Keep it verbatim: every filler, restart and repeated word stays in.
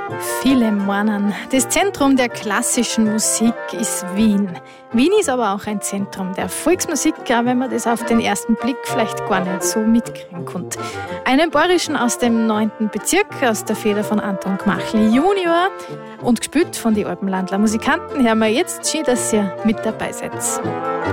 Viele meinen, das Zentrum der klassischen Musik ist Wien. Wien ist aber auch ein Zentrum der Volksmusik, auch wenn man das auf den ersten Blick vielleicht gar nicht so mitkriegen konnte. Einen Bayerischen aus dem neunten Bezirk, aus der Feder von Anton Gmachli Junior und gespielt von den Alpenlandler Musikanten, hören wir jetzt. Schön, dass ihr mit dabei seid.